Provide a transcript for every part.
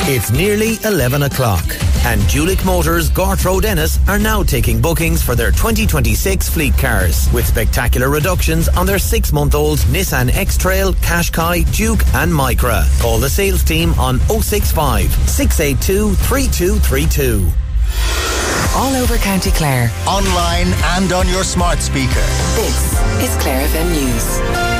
It's nearly 11 o'clock and Julick Motors, Gort Road, Ennis are now taking bookings for their 2026 fleet cars with spectacular reductions on their 6-month-old Nissan X-Trail, Qashqai, Duke and Micra. Call the sales team on 065 682 3232. All over County Clare. Online and on your smart speaker. This is Clare FM News.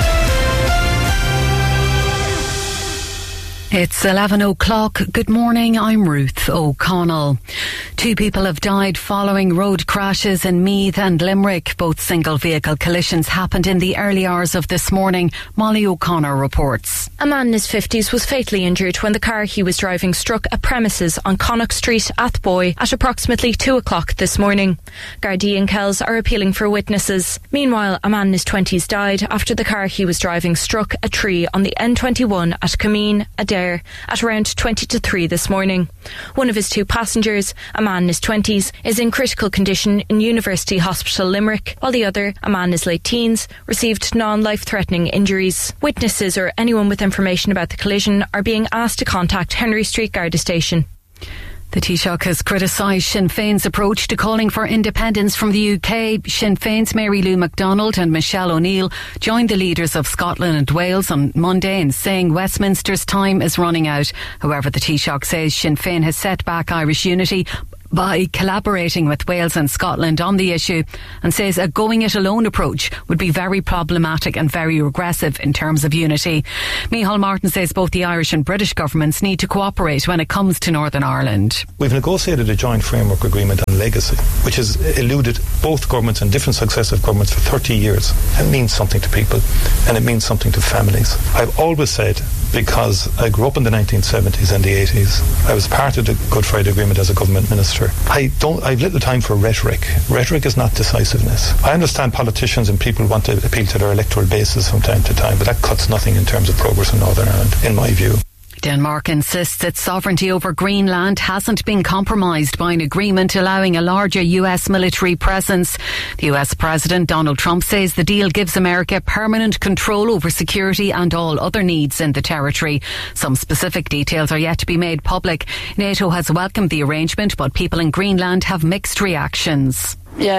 It's 11 o'clock. Good morning, I'm Ruth O'Connell. 2 people have died following road crashes in Meath and Limerick. Both single vehicle collisions happened in the early hours of this morning. Molly O'Connor reports. A man in his 50s was fatally injured when the car he was driving struck a premises on Connacht Street, Athboy, at approximately 2 o'clock this morning. Gardaí and Kells are appealing for witnesses. Meanwhile, a man in his 20s died after the car he was driving struck a tree on the N21 at Cameen, Adair, at around 20 to 3 this morning. One of his 2 passengers, a man in his 20s, is in critical condition in University Hospital Limerick, while the other, a man in his late teens, received non-life-threatening injuries. Witnesses or anyone with information about the collision are being asked to contact Henry Street Garda Station. The Taoiseach has criticised Sinn Féin's approach to calling for independence from the UK. Sinn Féin's Mary Lou MacDonald and Michelle O'Neill joined the leaders of Scotland and Wales on Monday in saying Westminster's time is running out. However, the Taoiseach says Sinn Féin has set back Irish unity by collaborating with Wales and Scotland on the issue and says a going-it-alone approach would be very problematic and very regressive in terms of unity. Micheál Martin says both the Irish and British governments need to cooperate when it comes to Northern Ireland. We've negotiated a joint framework agreement on legacy, which has eluded both governments and different successive governments for 30 years. It means something to people and it means something to families. I've always said, because I grew up in the 1970s and the 80s, I was part of the Good Friday Agreement as a government minister. I've little time for rhetoric. Rhetoric is not decisiveness. I understand politicians and people want to appeal to their electoral bases from time to time, but that cuts nothing in terms of progress in Northern Ireland, in my view. Denmark insists its sovereignty over Greenland hasn't been compromised by an agreement allowing a larger US military presence. The US President Donald Trump says the deal gives America permanent control over security and all other needs in the territory. Some specific details are yet to be made public. NATO has welcomed the arrangement, but people in Greenland have mixed reactions.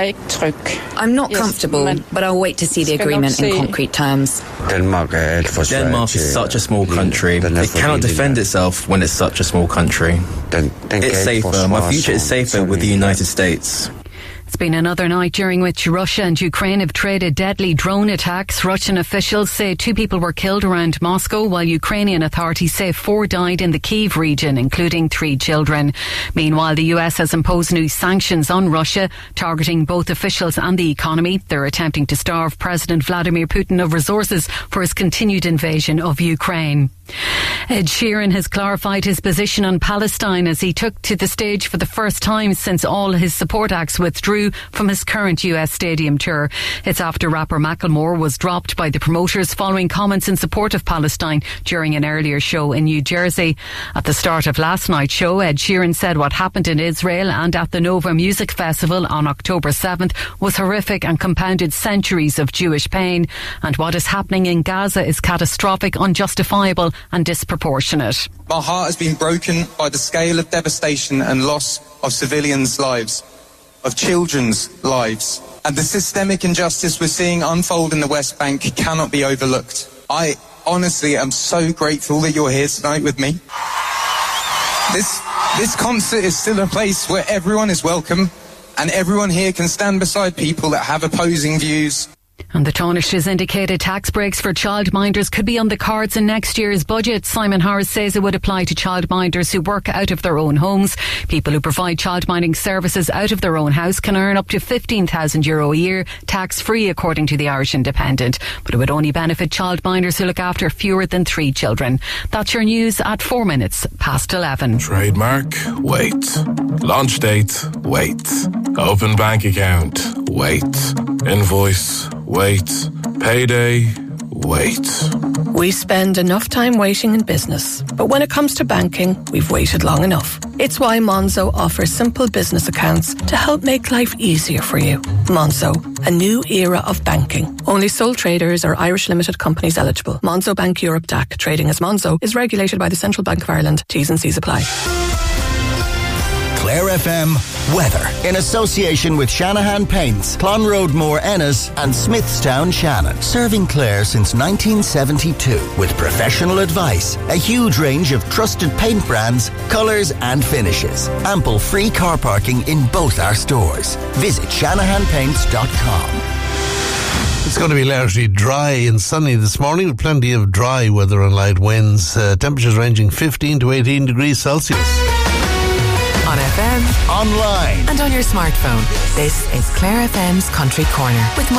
I'm not comfortable, but I'll wait to see the agreement in concrete terms. Denmark is such a small country. It cannot defend itself when it's such a small country. It's safer. My future is safer with the United States. It's been another night during which Russia and Ukraine have traded deadly drone attacks. Russian officials say 2 people were killed around Moscow, while Ukrainian authorities say 4 died in the Kyiv region, including 3 children. Meanwhile, the US has imposed new sanctions on Russia, targeting both officials and the economy. They're attempting to starve President Vladimir Putin of resources for his continued invasion of Ukraine. Ed Sheeran has clarified his position on Palestine as he took to the stage for the first time since all his support acts withdrew from his current US stadium tour. It's after rapper Macklemore was dropped by the promoters following comments in support of Palestine during an earlier show in New Jersey. At the start of last night's show, Ed Sheeran said what happened in Israel and at the Nova Music Festival on October 7th was horrific and compounded centuries of Jewish pain, and what is happening in Gaza is catastrophic, unjustifiable and disproportionate. My heart has been broken by the scale of devastation and loss of civilians' lives, of children's lives. And the systemic injustice we're seeing unfold in the West Bank cannot be overlooked. I honestly am so grateful that you're here tonight with me. This concert is still a place where everyone is welcome and everyone here can stand beside people that have opposing views. And the Taoiseach has indicated tax breaks for childminders could be on the cards in next year's budget. Simon Harris says it would apply to childminders who work out of their own homes. People who provide childminding services out of their own house can earn up to €15,000 a year, tax-free, according to the Irish Independent. But it would only benefit childminders who look after fewer than 3 children. That's your news at 4 minutes past 11. Trademark, wait. Launch date, wait. Open bank account, wait. Invoice, wait. Payday, wait. We spend enough time waiting in business, but when it comes to banking, we've waited long enough. It's why Monzo offers simple business accounts to help make life easier for you. Monzo, a new era of banking. Only sole traders or Irish limited companies eligible. Monzo Bank Europe DAC, trading as Monzo, is regulated by the Central Bank of Ireland. T's and C's apply. Clare FM weather in association with Shanahan Paints, Clonroadmore Ennis and Smithstown Shannon. Serving Clare since 1972 with professional advice, a huge range of trusted paint brands, colours and finishes. Ample free car parking in both our stores. Visit shanahanpaints.com. It's going to be largely dry and sunny this morning with plenty of dry weather and light winds. Temperatures ranging 15 to 18 degrees Celsius. On FM, online and on your smartphone. This is Clare FM's Country Corner with